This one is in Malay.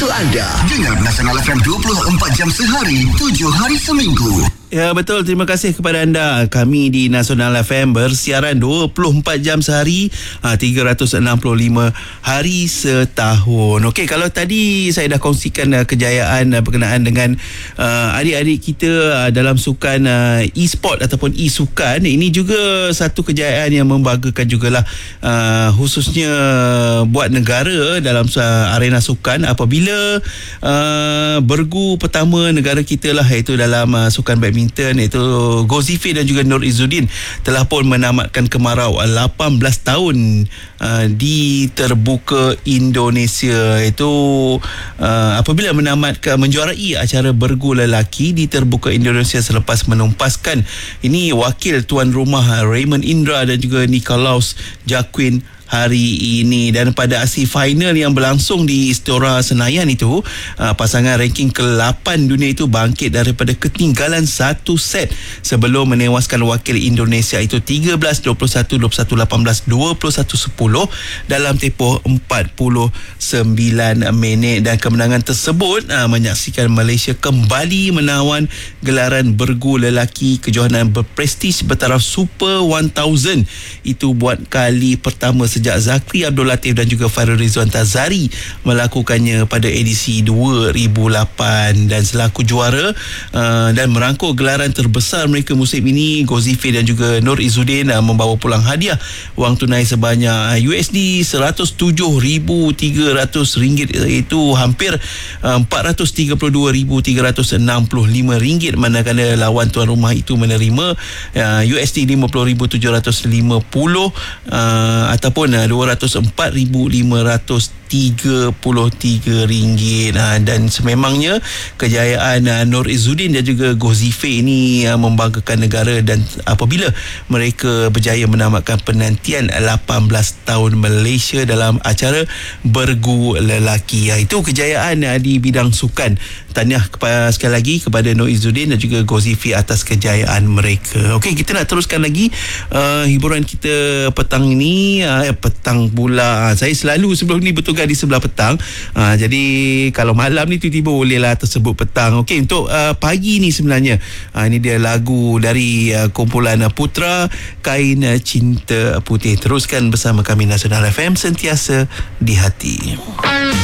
untuk anda. Dengar Nasional FM 24 jam sehari, 7 hari seminggu. Ya, betul. Terima kasih kepada anda. Kami di Nasional FM bersiaran 24 jam sehari, 365 hari setahun. Okey, kalau tadi saya dah kongsikan kejayaan berkenaan dengan adik-adik kita dalam sukan e-sport ataupun e-sukan, ini juga satu kejayaan yang membanggakan jugalah, khususnya buat negara dalam arena sukan apabila bergu pertama negara kita lah, iaitu dalam sukan badminton, iaitu Gozifi dan juga Nur Izzuddin telah pun menamatkan kemarau 18 tahun di terbuka Indonesia, iaitu apabila menjuarai acara bergu lelaki di terbuka Indonesia selepas menumpaskan ini wakil tuan rumah Raymond Indra dan juga Nikolaus Jacquin hari ini. Dan pada aksi final yang berlangsung di Istora Senayan itu, pasangan ranking ke-8 dunia itu bangkit daripada ketinggalan satu set sebelum menewaskan wakil Indonesia itu 13-21, 21-18, 21-10 dalam tempoh 49 minit. Dan kemenangan tersebut menyaksikan Malaysia kembali menawan gelaran bergu lelaki kejohanan berprestij bertaraf Super 1000 itu buat kali pertama sejak Zakri Abdul Latif dan juga Fairul Rizwan Tazari melakukannya pada edisi 2008. Dan selaku juara dan merangkul gelaran terbesar mereka musim ini, Gozifi dan juga Nur Izzuddin membawa pulang hadiah wang tunai sebanyak USD 107,300 ringgit, iaitu hampir 432,365 ringgit, manakala lawan tuan rumah itu menerima USD 50,750 ataupun 204,533 ringgit. Dan sememangnya kejayaan Nur Izzuddin dan juga Gozifi ini membanggakan negara, dan apabila mereka berjaya menamatkan penantian 18 tahun Malaysia dalam acara bergu lelaki. Itu kejayaan di bidang sukan. Tahniah sekali lagi kepada Nur Izzuddin dan juga Gozifi atas kejayaan mereka. Okey, kita nak teruskan lagi hiburan kita petang ini. Petang pula, saya selalu sebelum ni bertugas di sebelah petang, jadi kalau malam ni tiba-tiba bolehlah tersebut petang. Okey, untuk pagi ni sebenarnya ini dia lagu dari kumpulan Putra, Kain Cinta Putih. Teruskan bersama kami Nasional FM, sentiasa di hati.